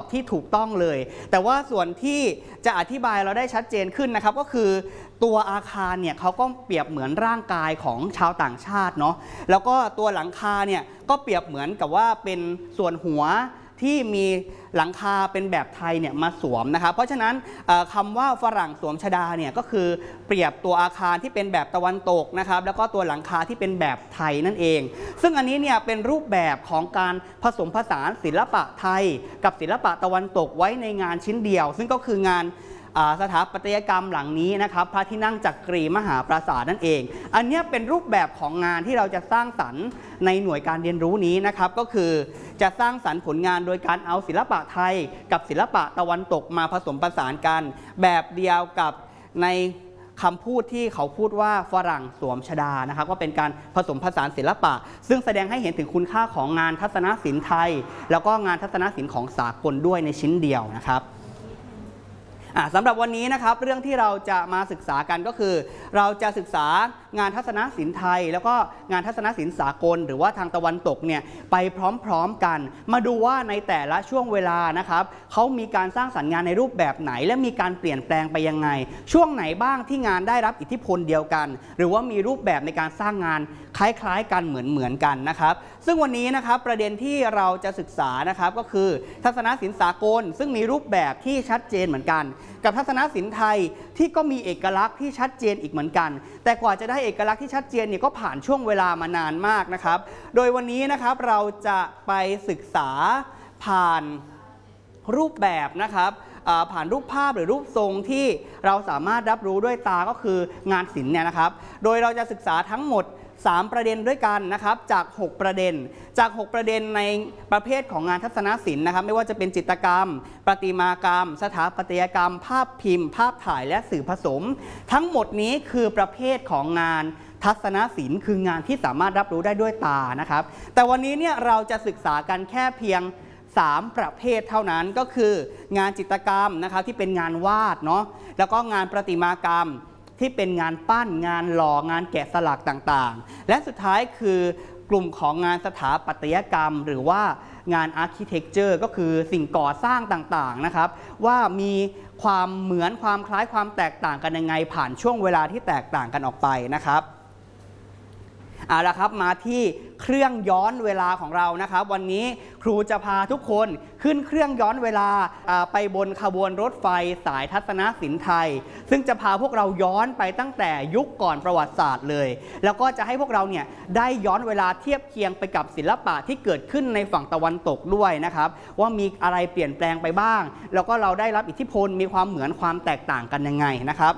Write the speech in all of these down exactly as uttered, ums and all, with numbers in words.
ที่ถูกต้องเลยแต่ว่าส่วนที่จะอธิบายเราได้ชัดเจนขึ้นนะครับก็คือตัวอาคารเนี่ยเขาก็เปรียบเหมือนร่างกายของชาวต่างชาติเนาะแล้วก็ตัวหลังคาเนี่ยก็เปรียบเหมือนกับว่าเป็นส่วนหัวที่มีหลังคาเป็นแบบไทยเนี่ยมาสวมนะครับเพราะฉะนั้นคำว่าฝรั่งสวมชฎาเนี่ยก็คือเปรียบตัวอาคารที่เป็นแบบตะวันตกนะครับแล้วก็ตัวหลังคาที่เป็นแบบไทยนั่นเองซึ่งอันนี้เนี่ยเป็นรูปแบบของการผสมผสานศิลปะไทยกับศิลปะตะวันตกไว้ในงานชิ้นเดียวซึ่งก็คืองานสถาปัตยกรรมหลังนี้นะครับพระที่นั่งจักรีมหาปราสาทนั่นเองอันนี้เป็นรูปแบบของงานที่เราจะสร้างสรรค์ในหน่วยการเรียนรู้นี้นะครับก็คือจะสร้างสรรค์ผลงานโดยการเอาศิลปะไทยกับศิลปะตะวันตกมาผสมผสานกันแบบเดียวกับในคำพูดที่เขาพูดว่าฝรั่งสวมชฎานะครับก็เป็นการผสมผสานศิลปะซึ่งแสดงให้เห็นถึงคุณค่าของงานทัศนศิลป์ไทยแล้วก็งานทัศนศิลป์ของสากลด้วยในชิ้นเดียวนะครับสำหรับวันนี้นะครับเรื่องที่เราจะมาศึกษากันก็คือเราจะศึกษางานทัศนศิลป์ไทยแล้วก็งานทัศนศิลป์สากลหรือว่าทางตะวันตกเนี่ยไปพร้อมๆกันมาดูว่าในแต่ละช่วงเวลานะครับเขามีการสร้างสรรค์งานในรูปแบบไหนและมีการเปลี่ยนแปลงไปยังไงช่วงไหนบ้างที่งานได้รับอิทธิพลเดียวกันหรือว่ามีรูปแบบในการสร้างงานคล้ายๆกันเหมือนๆกันนะครับซึ่งวันนี้นะครับประเด็นที่เราจะศึกษานะครับก็คือทัศนศิลป์สากลซึ่งมีรูปแบบที่ชัดเจนเหมือนกันกับทัศนศิลป์ไทยที่ก็มีเอกลักษณ์ที่ชัดเจนอีกเหมือนกันแต่กว่าจะได้เอกลักษณ์ที่ชัดเจนเนี่ยก็ผ่านช่วงเวลามานานมากนะครับโดยวันนี้นะครับเราจะไปศึกษาผ่านรูปแบบนะครับผ่านรูปภาพหรือรูปทรงที่เราสามารถรับรู้ด้วยตาก็คืองานศิลป์เนี่ยนะครับโดยเราจะศึกษาทั้งหมดสามประเด็นด้วยกันนะครับจากหกประเด็นจากหกประเด็นในประเภทของงานทัศนศิลป์นะครับไม่ว่าจะเป็นจิตรกรรมประติมากรรมสถาปัตยกรรมภาพพิมพ์ภาพถ่ายและสื่อผสมทั้งหมดนี้คือประเภทของงานทัศนศิลป์คืองานที่สามารถรับรู้ได้ด้วยตานะครับแต่วันนี้เนี่ยเราจะศึกษากันแค่เพียงสามประเภทเท่านั้นก็คืองานจิตรกรรมนะครับที่เป็นงานวาดเนาะแล้วก็งานประติมากรรมที่เป็นงานปั้นงานหล่องานแกะสลักต่างๆและสุดท้ายคือกลุ่มของงานสถาปัตยกรรมหรือว่างานอาร์คิเทคเจอร์ก็คือสิ่งก่อสร้างต่างๆนะครับว่ามีความเหมือนความคล้ายความแตกต่างกันยังไงผ่านช่วงเวลาที่แตกต่างกันออกไปนะครับเอาละครับมาที่เครื่องย้อนเวลาของเรานะครับวันนี้ครูจะพาทุกคนขึ้นเครื่องย้อนเวลาไปบนขบวนรถไฟสายทัศนศิลป์ไทยซึ่งจะพาพวกเราย้อนไปตั้งแต่ยุคก่อนประวัติศาสตร์เลยแล้วก็จะให้พวกเราเนี่ยได้ย้อนเวลาเทียบเคียงไปกับศิลปะที่เกิดขึ้นในฝั่งตะวันตกด้วยนะครับว่ามีอะไรเปลี่ยนแปลงไปบ้างแล้วก็เราได้รับอิทธิพลมีความเหมือนความแตกต่างกันยังไงนะครับ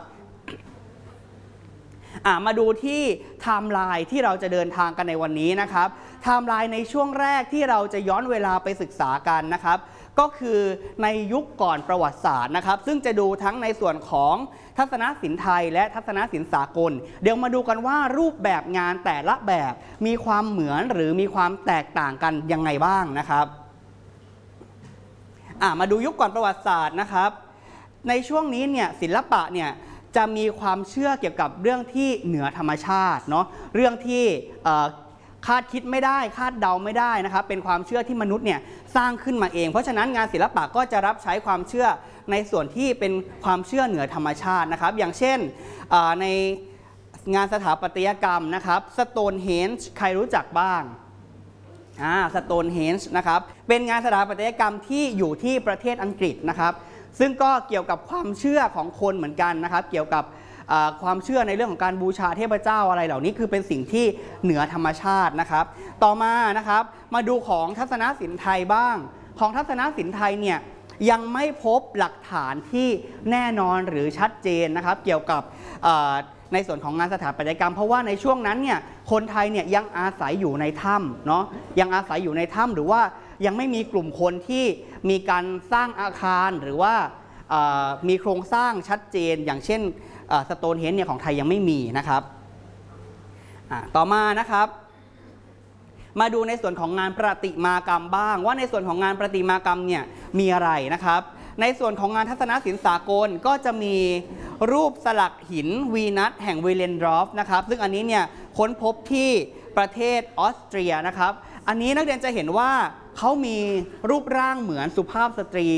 มาดูที่ไทม์ไลน์ที่เราจะเดินทางกันในวันนี้นะครับไทม์ไลน์ในช่วงแรกที่เราจะย้อนเวลาไปศึกษากันนะครับก็คือในยุคก่อนประวัติศาสตร์นะครับซึ่งจะดูทั้งในส่วนของทัศนศิลป์ไทยและทัศนศิลป์สากลเดี๋ยวมาดูกันว่ารูปแบบงานแต่ละแบบมีความเหมือนหรือมีความแตกต่างกันยังไงบ้างนะครับมาดูยุคก่อนประวัติศาสตร์นะครับในช่วงนี้เนี่ยศิลปะเนี่ยจะมีความเชื่อเกี่ยวกับเรื่องที่เหนือธรรมชาติเนาะเรื่องที่คาดคิดไม่ได้คาดเดาไม่ได้นะครับเป็นความเชื่อที่มนุษย์เนี่ยสร้างขึ้นมาเองเพราะฉะนั้นงานศิลปะก็จะรับใช้ความเชื่อในส่วนที่เป็นความเชื่อเหนือธรรมชาตินะครับอย่างเช่นในงานสถาปัตยกรรมนะครับสโตนเฮนจ์ใครรู้จักบ้างอ่าสโตนเฮนจ์นะครับเป็นงานสถาปัตยกรรมที่อยู่ที่ประเทศอังกฤษนะครับซึ่งก็เกี่ยวกับความเชื่อของคนเหมือนกันนะครับเกี่ยวกับความเชื่อในเรื่องของการบูชาเทพเจ้าอะไรเหล่านี้คือเป็นสิ่งที่เหนือธรรมชาตินะครับต่อมานะครับมาดูของทัศนศิลป์ไทยบ้างของทัศนศิลป์ไทยเนี่ยยังไม่พบหลักฐานที่แน่นอนหรือชัดเจนนะครับเกี่ยวกับในส่วนของงานสถาปัตยกรรมเพราะว่าในช่วงนั้นเนี่ยคนไทยเนี่ยยังอาศัยอยู่ในถ้ำเนาะยังอาศัยอยู่ในถ้ำหรือว่ายังไม่มีกลุ่มคนที่มีการสร้างอาคารหรือว่ามีโครงสร้างชัดเจนอย่างเช่นสโตนเฮนจ์เนี่ยของไทยยังไม่มีนะครับต่อมานะครับมาดูในส่วนของงานประติมากรรมบ้างว่าในส่วนของงานประติมากรรมเนี่ยมีอะไรนะครับในส่วนของงานทัศนศิลป์สากลก็จะมีรูปสลักหินวีนัสแห่งวิเลนดรอฟนะครับซึ่งอันนี้เนี่ยค้นพบที่ประเทศออสเตรียนะครับอันนี้นักเรียนจะเห็นว่าเขามีรูปร่างเหมือนสุภาพสตรี